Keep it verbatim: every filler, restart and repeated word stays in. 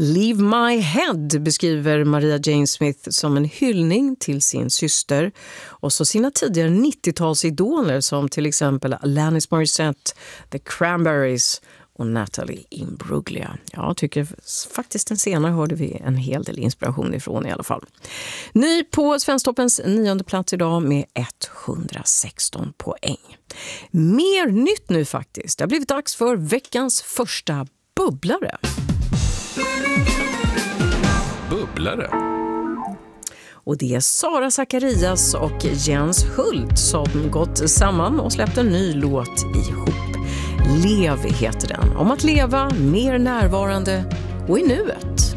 Leave My Head beskriver Maria Jane Smith som en hyllning till sin syster och så sina tidigare nittiotalsidoler som till exempel Alanis Morissette, The Cranberries och Natalie Imbruglia. Jag tycker faktiskt den senare hörde vi en hel del inspiration ifrån i alla fall. Ny på Svensktoppens nionde plats idag med etthundrasexton poäng. Mer nytt nu faktiskt. Det har blivit dags för veckans första bubblare. Bubblare. Och det är Sara Zacharias och Jens Hult som gått samman och släppt en ny låt ihop. Lev heter den. Om att leva mer närvarande och i nuet.